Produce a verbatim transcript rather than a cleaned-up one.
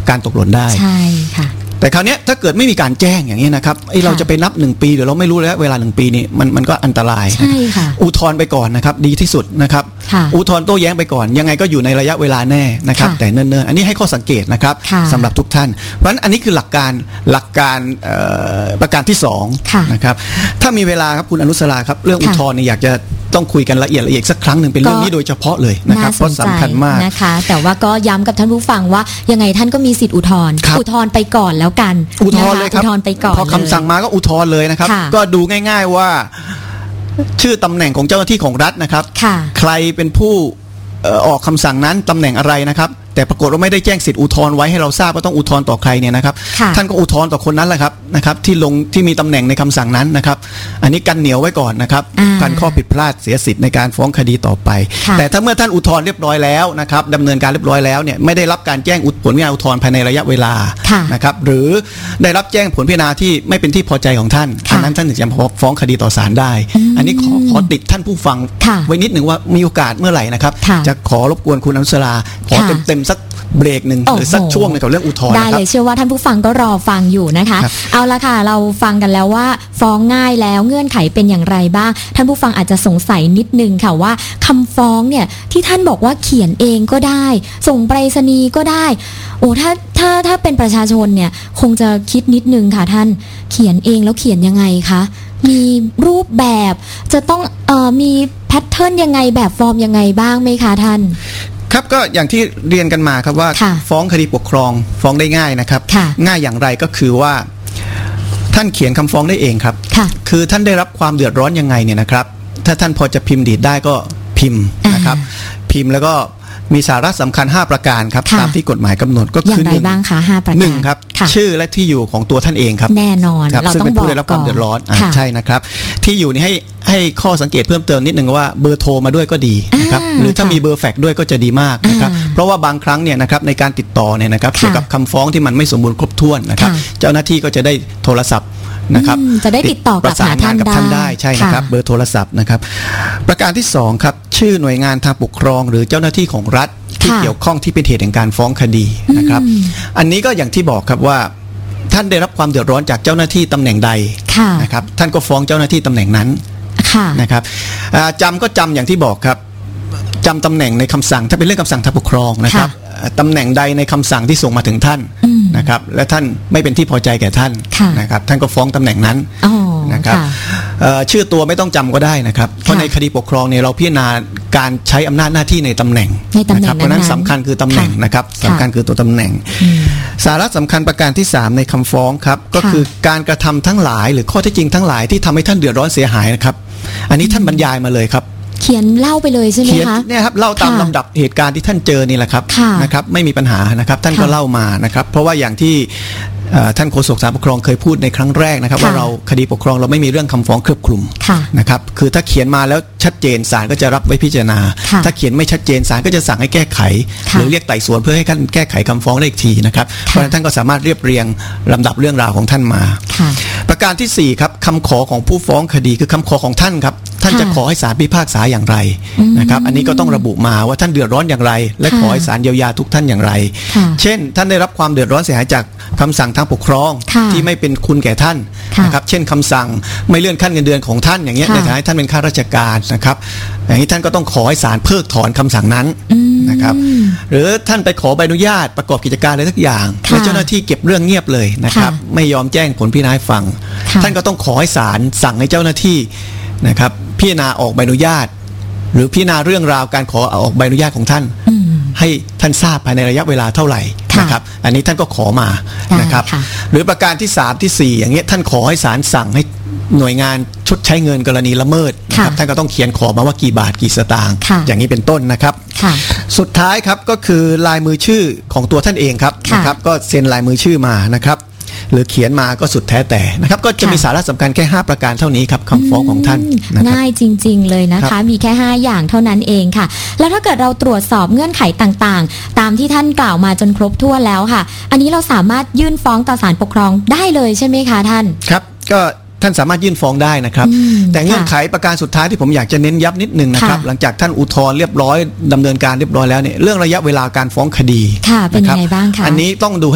การตกหล่นได้ใช่ค่ะแต่คราวนี้ถ้าเกิดไม่มีการแจ้งอย่างนี้นะครับไอ้เราจะไปนับหนึ่งปีเดี๋ยวเราไม่รู้แล้วเวลาหนึ่งปีนี่มันมันก็อันตรายใช่ค่ะอุทธรณ์ไปก่อนนะครับดีที่สุดนะครับอุทธรณ์โต้แย้งไปก่อนยังไงก็อยู่ในระยะเวลาแน่นะครับแต่เนิ่นๆอันนี้ให้ข้อสังเกตนะครับสำหรับทุกท่านเพราะฉะนั้นอันนี้คือหลักการหลักการประการที่สองนะครับถ้ามีเวลาครับคุณอนุสราครับเรื่องอุทธรณ์เนี่ยอยากจะต้องคุยกันละเอียดละเอียดสักครั้งหนึ่งเป็นเรื่องนี้โดยเฉพาะเลยนะครับเพราะสำคัญมากนะคะแต่ว่าก็ย้ำกับท่านผู้ฟังว่ายังไงท่านก็มีสิทธิอุทธรณ์อุทธรณ์ไปก่อนแล้วกันอุทธรณ์เลยครับอุทธรณ์ไปก่อนพอคำสั่งมาก็อุทธรณ์เลยนะครับก็ดูง่ายๆว่าชื่อตำแหน่งของเจ้าหน้าที่ของรัฐนะครับใครเป็นผู้ออกคำสั่งนั้นตำแหน่งอะไรนะครับแต่ปรากฏว่าไม่ได้แจ้งสิทธิอุทธรณ์ไว้ให้เราทราบว่าต้องอุทธรณ์ต่อใครเนี่ยนะครับท่านก็อุทธรณ์ต่อคนนั้นแหละครับนะครับที่ลงที่มีตำแหน่งในคำสั่งนั้นนะครับอันนี้กันเหนียวไว้ก่อนนะครับกันข้อผิดพลาดเสียสิทธิ์ในการฟ้องคดีต่อไปแต่ถ้าเมื่อท่านอุทธรณ์เรียบร้อยแล้วนะครับดำเนินการเรียบร้อยแล้วเนี่ยไม่ได้รับการแจ้งผลพิจารณาอุทธรณ์ภายในระยะเวลานะครับหรือได้รับแจ้งผลพิจารณาที่ไม่เป็นที่พอใจของท่านอันนั้นท่านถึงจะฟ้องคดีต่อศาลได้อันนี้ขอขอติดท่านผู้ฟังไว้นิดหนึ่งว่ามีโอกาสเมื่อไหร่นะครับจะขอรบกวนคุณอนุสราขอเต็มๆสักเบรกหนึ่งหรือสักช่วงในกับเรื่องอุทธรณ์ได้เลยเชื่อว่าท่านผู้ฟังก็รอฟังอยู่นะคะเอาละค่ะเราฟังกันแล้วว่าฟ้องง่ายแล้วเงื่อนไขเป็นอย่างไรบ้างท่านผู้ฟังอาจจะสงสัยนิดนึงค่ะว่าคำฟ้องเนี่ยที่ท่านบอกว่าเขียนเองก็ได้ส่งไปรษณีย์ก็ได้โอ้ถ้าถ้าถ้าเป็นประชาชนเนี่ยคงจะคิดนิดนึงค่ะท่านเขียนเองแล้วเขียนยังไงคะมีรูปแบบจะต้องเอ่อมีแพทเทิร์นยังไงแบบฟอร์มยังไงบ้างไหมคะท่านครับก็อย่างที่เรียนกันมาครับว่าฟ้องคดีปกครองฟ้องได้ง่ายนะครับง่ายอย่างไรก็คือว่าท่านเขียนคำฟ้องได้เองครับคือท่านได้รับความเดือดร้อนยังไงเนี่ยนะครับถ้าท่านพอจะพิมพ์ดีดได้ก็พิมพ์นะครับพิมพ์แล้วก็มีสาระสำคัญห้าประการครับตามที่กฎหมายกำหนดก็คืออย่างไรบ้างคะห้าประการหนึ่งครับชื่อและที่อยู่ของตัวท่านเองครับแน่นอนเราต้องบอกก่อนซึ่งเป็นผู้ได้รับความเดือดร้อนใช่นะครับที่อยู่นี่ให้ให้ข้อสังเกตเพิ่มเติมนิดนึงว่าเบอร์โทรมาด้วยก็ดีนะครับหรือถ้ามีเบอร์แฟกซ์ด้วยก็จะดีมากนะครับเพราะว่าบางครั้งเนี่ยนะครับในการติดต่อเนี่ยนะครับเกี่ยวกับคำฟ้องที่มันไม่สมบูรณ์ครบถ้วนนะครับเจ้าหน้าที่ก็จะได้โทรศัพท์นะครับจะได้ติดต่อกับท่านได้ใช่นะครับเบอร์โทรศัพท์นะครับประการที่สองครับชื่อหน่วยงานทางปกครองหรือเจ้าหน้าที่ของรัฐที่เกี่ยวข้องที่เป็นเหตุแห่งการฟ้องคดีนะครับอันนี้ก็อย่างที่บอกครับว่าท่านได้รับความเดือดร้อนจากเจ้าหน้าที่ตำแหน่งใดนะครับท่านก็ฟ้องเจ้าหน้าที่ตำแหน่งนั้นนะครับจำก็จำอย่างที่บอกครับจำตำแหน่งในคำสั่งถ้าเป็นเรื่องคำสั่งทางปกครองนะครับตำแหน่งใดในคำสั่งที่ส่งมาถึงท่านนะครับและท่านไม่เป็นที่พอใจแก่ท่านนะครับท่านก็ฟ้องตำแหน่งนั้นนะครับชื่อตัวไม่ต้องจำก็ได้นะครับเพราะในคดีปกครองเนี่ยเราพิจารณาการใช้อำนาจหน้าที่ในตำแหน่งนะครับเพราะนั้นสำคัญคือตำแหน่งนะครับสำคัญคือตัวตำแหน่งสาระสำคัญประการที่สามในคำฟ้องครับก็คือการกระทำทั้งหลายหรือข้อเท็จจริงทั้งหลายที่ทำให้ท่านเดือดร้อนเสียหายนะครับอันนี้ท่านบรรยายมาเลยครับเขียนเล่าไปเลยใช่ไหมคะเนี่ยครับเล่าตามลำดับเหตุการณ์ที่ท่านเจอนี่แหละครับนะครับไม่มีปัญหานะครับท่านก็เล่ามานะครับเพราะว่าอย่างที่ท่านโฆษกศาลปกครองเคยพูดในครั้งแรกนะครับว่าเราคดีปกครองเราไม่มีเรื่องคำฟ้องเคลือบคลุมนะครับคือถ้าเขียนมาแล้วชัดเจนศาลก็จะรับไว้พิจารณาถ้าเขียนไม่ชัดเจนศาลก็จะสั่งให้แก้ไขหรือเรียกไต่สวนเพื่อให้ท่านแก้ไขคำฟ้องได้อีกทีนะครับเพราะฉะนั้นท่านก็สามารถเรียบเรียงลำดับเรื่องราวของท่านมาประการที่สี่ครับคำขอของผู้ฟ้องคดีคือคำขอของท่านครับท่านจะขอให้ศาลพิพากษาอย่างไรนะครับอันนี้ก็ต้องระบุมาว่าท่านเดือดร้อนอย่างไรและขอให้ศาลเยียวยาทุกท่านอย่างไรเช่นท่านได้รับความเดือดร้อนเสียหายจากคำสั่งทางปกครองที่ไม่เป็นคุณแก่ท่านนะครับเช่นคำสั่งไม่เลื่อนขั้นเงินเดือนของท่านอย่างเงี้ยในฐานะท่านเป็นข้าราชการนะครับอย่างนี้ท่านก็ต้องขอให้ศาลเพิกถอนคำสั่งนั้นนะครับหรือท่านไปขอใบอนุญาตประกอบกิจการอะไรสักอย่างแล้วเจ้าหน้าที่เก็บเรื่องเงียบเลยนะครับไม่ยอมแจ้งผลพิจารณาให้ฟังท่านก็ต้องขอให้ศาลสั่งให้เจ้าหน้าที่นะครับพิจารณาออกใบอนุญาตหรือพิจารณาเรื่องราวการขอออกใบอนุญาตของท่านให้ท่านทราบภายในระยะเวลาเท่าไหร่นะครับอันนี้ท่านก็ขอมานะครับหรือประการที่สามที่สี่อย่างเงี้ยท่านขอให้ศาลสั่งให้หน่วยงานชดใช้เงินกรณีละเมิดนะครับท่านก็ต้องเขียนขอมาว่ากี่บาทกี่สตางค์อย่างนี้เป็นต้นนะครับสุดท้ายครับก็คือลายมือชื่อของตัวท่านเองครับนะครับก็เซ็นลายมือชื่อมานะครับหรือเขียนมาก็สุดแท้แต่นะครับก็จะมีสาระสำคัญแค่ห้าประการเท่านี้ครับคำฟ้องของท่านง่ายจริงๆเลยนะคะมีแค่ห้าอย่างเท่านั้นเองค่ะแล้วถ้าเกิดเราตรวจสอบเงื่อนไขต่างๆตามที่ท่านกล่าวมาจนครบถ้วนแล้วค่ะอันนี้เราสามารถยื่นฟ้องต่อศาลปกครองได้เลยใช่ไหมคะท่านครับก็ท่านสามารถยื่นฟ้องได้นะครับแต่เงื่อนไขประการสุดท้ายที่ผมอยากจะเน้นย้ำนิดนึงนะครับหลังจากท่านอุทธรณ์เรียบร้อยดำเนินการเรียบร้อยแล้วเนี่ยเรื่องระยะเวลาการฟ้องคดีค่ะเป็นยังไงบ้างคะอันนี้ต้องดู